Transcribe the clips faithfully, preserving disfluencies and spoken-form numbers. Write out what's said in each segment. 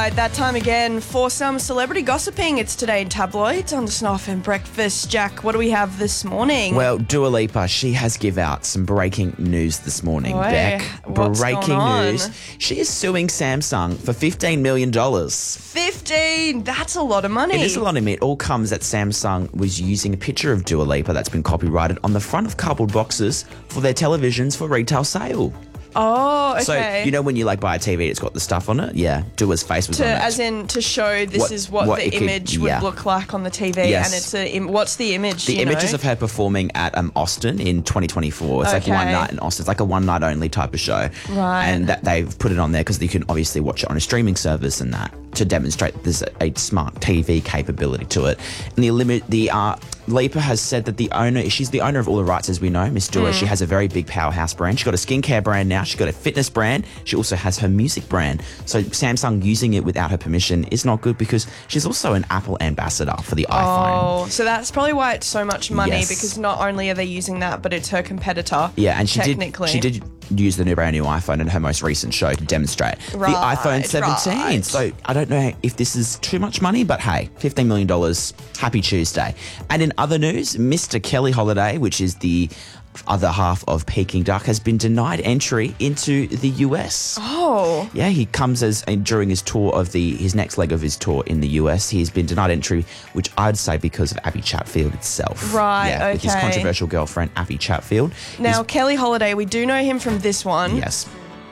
right, that time again for some celebrity gossiping. It's today in tabloids on the Snow F M Breakfast. Jack, what do we have this morning? Well, Dua Lipa, she has give out some breaking news this morning, Oi, Beck. what's breaking going on? news. She is suing Samsung for fifteen million dollars. fifteen! That's a lot of money. It is a lot of money. It all comes that Samsung was using a picture of Dua Lipa that's been copyrighted on the front of cardboard boxes for their televisions for retail sale. Oh, okay. So, you know when you like buy a T V, it's got the stuff on it? Yeah, Dua's face was to, on it. as in to show this What- is what, what the it could- image would yeah. look like on the T V. Yes. And it's a, im- what's the image? The you images know? of her performing at um, Austin in twenty twenty-four. It's Okay. like one night in Austin. It's like a one night only type of show. Right. And that they've put it on there because you can obviously watch it on a streaming service and that to demonstrate that there's a, a smart T V capability to it. And the limit, the uh, Lipa has said that the owner, she's the owner of all the rights, as we know, Miss Dua. Mm. She has a very big powerhouse brand. She's got a skincare brand now. She's got a fitness brand. She also has her music brand. So Samsung using it without her permission is not good because she's also an Apple ambassador for the iPhone. Oh, so that's probably why it's so much money, Yes. because not only are they using that, but it's her competitor. Yeah, and she did. technically. She did use the new brand new iPhone in her most recent show to demonstrate Right, the iPhone seventeen. right. So I don't know if this is too much money, but hey, fifteen million dollars. Happy Tuesday. And in other news, Mister Kelly Holiday, which is the other half of Peking Duck, has been denied entry into the U S. Oh. Yeah, he comes as uh, during his tour of the his next leg of his tour in the U S. He's been denied entry, which I'd say because of Abby Chatfield itself. Right, yeah, with his okay. controversial girlfriend Abby Chatfield. Now, He's- Kelly Holiday, we do know him from this one. yes.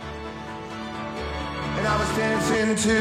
And I was dancing too.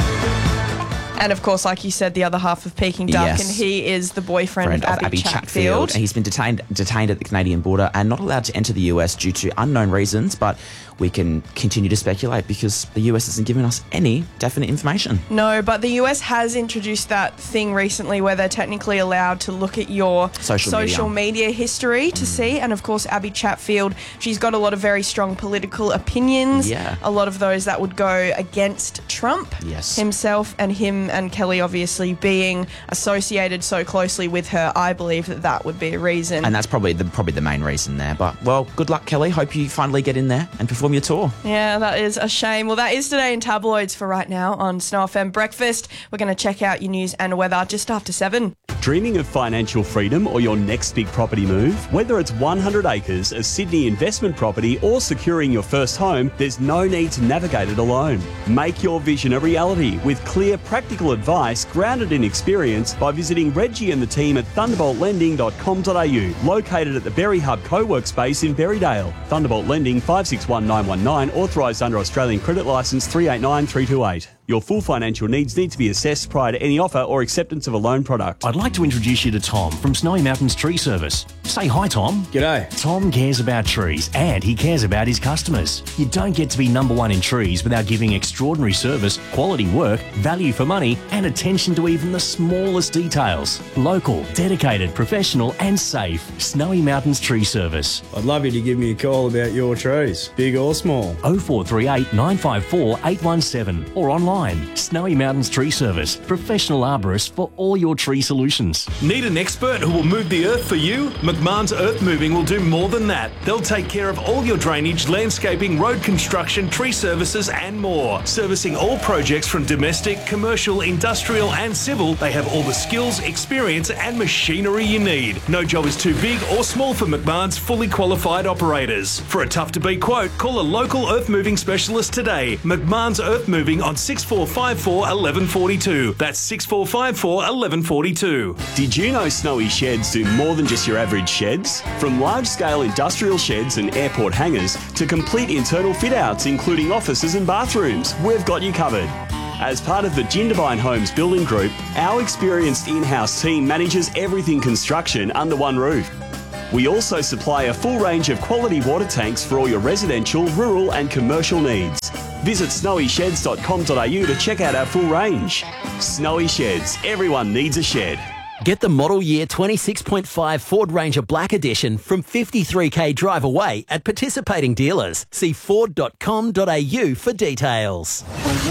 And of course, like you said, the other half of Peking Duck, Yes. and he is the boyfriend Friend of Abby, Chatfield. And he's been detained detained at the Canadian border and not allowed to enter the U S due to unknown reasons, but we can continue to speculate because the U S hasn't given us any definite information. No, but the U S has introduced that thing recently where they're technically allowed to look at your Social media. media. history to see. And of course, Abby Chatfield, she's got a lot of very strong political opinions. Yeah. A lot of those that would go against Trump Yes. himself, and him and Kelly obviously being associated so closely with her. I believe that that would be a reason. And that's probably the probably the main reason there. But well, good luck, Kelly. Hope you finally get in there and perform your tour. Yeah, that is a shame. Well, that is today in tabloids for right now on Snow F M Breakfast. We're going to check out your news and weather just after seven. Dreaming of financial freedom or your next big property move? Whether it's one hundred acres, a Sydney investment property, or securing your first home, there's no need to navigate it alone. Make your vision a reality with clear, practical advice grounded in experience by visiting Reggie and the team at thunderbolt lending dot com dot a u, located at the Berry Hub co-work space in Berrydale. Thunderbolt Lending five six one nine one nine, authorised under Australian Credit Licence three eight nine three two eight. Your full financial needs need to be assessed prior to any offer or acceptance of a loan product. I'd like to introduce you to Tom from Snowy Mountains Tree Service. Say hi, Tom. G'day. Tom cares about trees and he cares about his customers. You don't get to be number one in trees without giving extraordinary service, quality work, value for money, and attention to even the smallest details. Local, dedicated, professional, and safe. Snowy Mountains Tree Service. I'd love you to give me a call about your trees, big or small. oh four three eight, nine five four, eight one seven or online. Snowy Mountains Tree Service. Professional arborists for all your tree solutions. Need an expert who will move the earth for you? McMahon's Earth Moving will do more than that. They'll take care of all your drainage, landscaping, road construction, tree services and more. Servicing all projects from domestic, commercial, industrial and civil, they have all the skills, experience and machinery you need. No job is too big or small for McMahon's fully qualified operators. For a tough to beat quote, call a local earth moving specialist today. McMahon's Earth Moving on six four five four, one one four two. That's six four five four, one one four two. Did you know Snowy Sheds do more than just your average sheds? From large-scale industrial sheds and airport hangars to complete internal fit-outs including offices and bathrooms, we've got you covered. As part of the Jindabyne Homes Building Group, our experienced in-house team manages everything construction under one roof. We also supply a full range of quality water tanks for all your residential, rural and commercial needs. Visit snowy sheds dot com dot a u to check out our full range. Snowy Sheds, everyone needs a shed. Get the model year twenty-six point five Ford Ranger Black Edition from fifty-three k drive away at participating dealers. See ford dot com dot a u for details.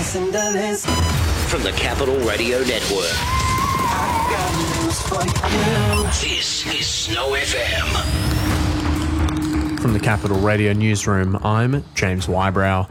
From the Capital Radio Network. This is Snow F M. From the Capital Radio Newsroom, I'm James Wybrow.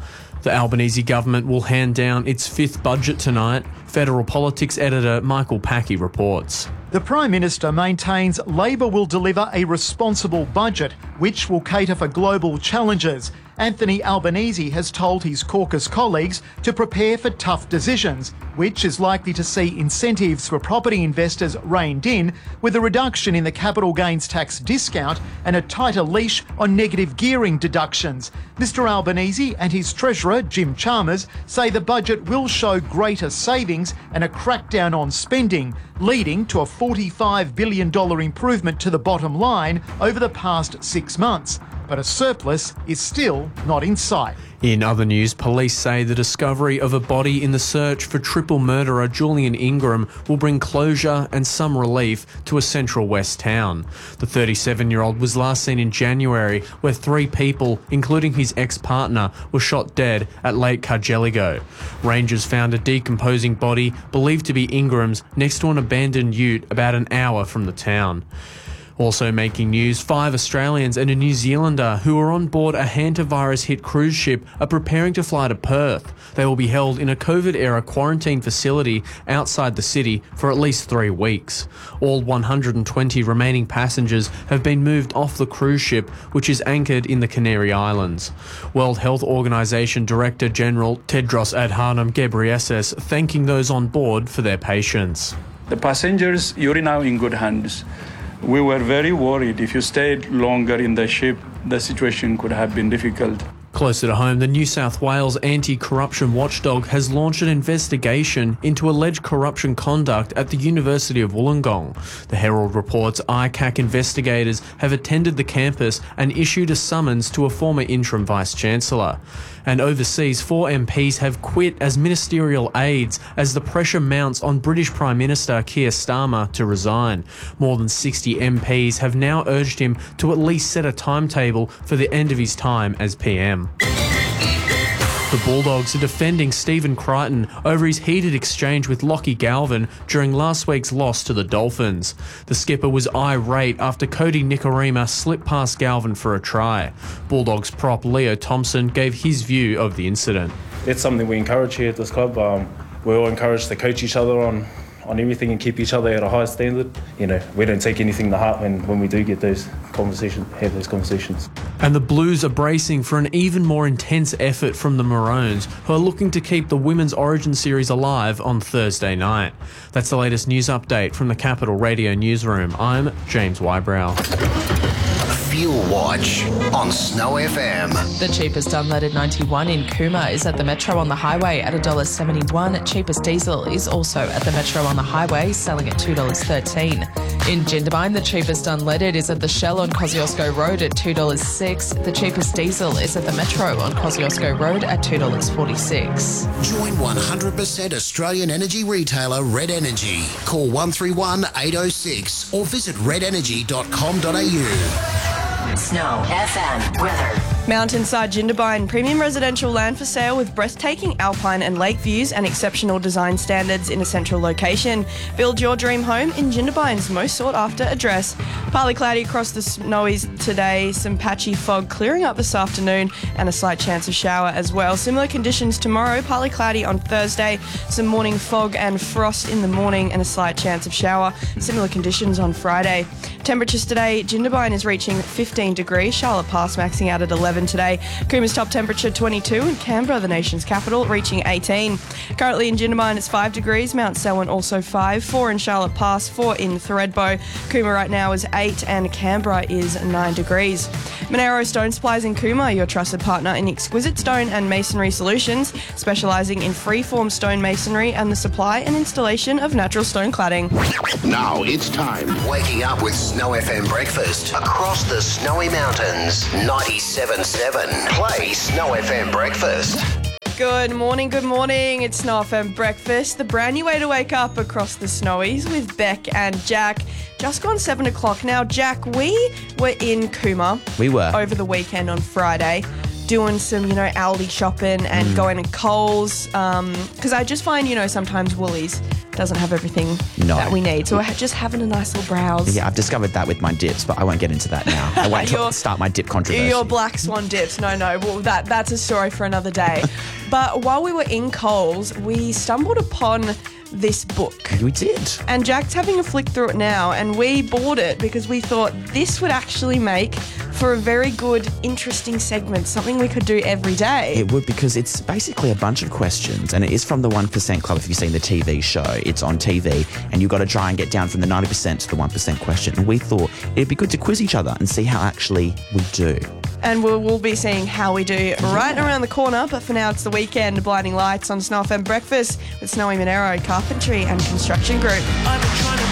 The Albanese government will hand down its fifth budget tonight. Federal politics editor Michael Packey reports. The Prime Minister maintains Labor will deliver a responsible budget which will cater for global challenges. Anthony Albanese has told his caucus colleagues to prepare for tough decisions, which is likely to see incentives for property investors reined in, with a reduction in the capital gains tax discount and a tighter leash on negative gearing deductions. Mister Albanese and his Treasurer, Jim Chalmers, say the budget will show greater savings and a crackdown on spending, leading to a forty-five billion dollars improvement to the bottom line over the past six months. But a surplus is still not in sight. In other news, police say the discovery of a body in the search for triple murderer Julian Ingram will bring closure and some relief to a central west town. The thirty-seven-year-old was last seen in January, where three people, including his ex-partner, were shot dead at Lake Cargelligo. Rangers found a decomposing body, believed to be Ingram's, next to an abandoned ute about an hour from the town. Also making news, five Australians and a New Zealander who are on board a hantavirus-hit cruise ship are preparing to fly to Perth. They will be held in a COVID-era quarantine facility outside the city for at least three weeks. All one hundred twenty remaining passengers have been moved off the cruise ship, which is anchored in the Canary Islands. World Health Organization Director General Tedros Adhanom Ghebreyesus thanking those on board for their patience. The passengers, you're now in good hands. We were very worried. If you stayed longer in the ship, the situation could have been difficult. Closer to home, the New South Wales anti-corruption watchdog has launched an investigation into alleged corruption conduct at the University of Wollongong. The Herald reports I C A C investigators have attended the campus and issued a summons to a former interim Vice-Chancellor. And overseas, four M Ps have quit as ministerial aides as the pressure mounts on British Prime Minister Keir Starmer to resign. More than sixty M Ps have now urged him to at least set a timetable for the end of his time as P M. The Bulldogs are defending Stephen Crichton over his heated exchange with Lockie Galvin during last week's loss to the Dolphins. The skipper was irate after Cody Nikorima slipped past Galvin for a try. Bulldogs prop Leo Thompson gave his view of the incident. It's something we encourage here at this club. Um, we're all encouraged to coach each other on on everything and keep each other at a high standard. You know, we don't take anything to heart when, when we do get those conversations, have those conversations. And the Blues are bracing for an even more intense effort from the Maroons, who are looking to keep the Women's Origin Series alive on Thursday night. That's the latest news update from the Capital Radio Newsroom. I'm James Wybrow. Fuel Watch on Snow F M. The cheapest unleaded ninety-one in Cooma is at the Metro on the Highway at one dollar seventy-one. Cheapest diesel is also at the Metro on the Highway, selling at two dollars thirteen. In Jindabyne, the cheapest unleaded is at the Shell on Kosciuszko Road at two dollars six. The cheapest diesel is at the Metro on Kosciuszko Road at two dollars forty-six. Join one hundred percent Australian energy retailer Red Energy. Call one three one, eight oh six or visit red energy dot com dot a u. Snow F M weather. Mountainside Jindabyne, premium residential land for sale with breathtaking alpine and lake views and exceptional design standards in a central location. Build your dream home in Jindabyne's most sought after address. Partly cloudy across the snowies today, some patchy fog clearing up this afternoon and a slight chance of shower as well. Similar conditions tomorrow, partly cloudy on Thursday, some morning fog and frost in the morning and a slight chance of shower. Similar conditions on Friday. Temperatures today, Jindabyne is reaching fifteen degrees, Charlotte Pass maxing out at eleven today. Cooma's top temperature twenty-two and Canberra, the nation's capital, reaching eighteen. Currently in Jindabyne it's five degrees, Mount Selwyn also five, four in Charlotte Pass, four in Thredbo. Cooma right now is eight and Canberra is nine degrees. Monero Stone Supplies in Cooma, your trusted partner in exquisite stone and masonry solutions, specialising in freeform stone masonry and the supply and installation of natural stone cladding. Now it's time. Waking up with Snow F M breakfast across the snowy mountains. ninety-seven point seven. Play Snow F M breakfast. Good morning, good morning. It's Snow F M breakfast, the brand new way to wake up across the snowies with Beck and Jack. Just gone seven o'clock now. Jack, we were in Cooma. We were. Over the weekend on Friday, doing some, you know, Aldi shopping and mm. going to Coles. Um, because I just find, you know, sometimes Woolies, doesn't have everything No. that we need. So we're just having a nice little browse. Yeah, I've discovered that with my dips, but I won't get into that now. I won't Your- start my dip controversy. Your black swan dips. No, no. Well, that that's a story for another day. But while we were in Coles, we stumbled upon this book. We did. And Jack's having a flick through it now, and we bought it because we thought this would actually make for a very good, interesting segment, something we could do every day. It would, because it's basically a bunch of questions, and it is from the one percent Club. If you've seen the T V show, it's on T V, and you've got to try and get down from the ninety percent to the one percent question. And we thought it'd be good to quiz each other and see how actually we do. And we'll, we'll be seeing how we do right around the corner. But for now, it's the weekend. Blinding Lights on Snow F M Breakfast with Snowy Monero, Carpentry and Construction Group.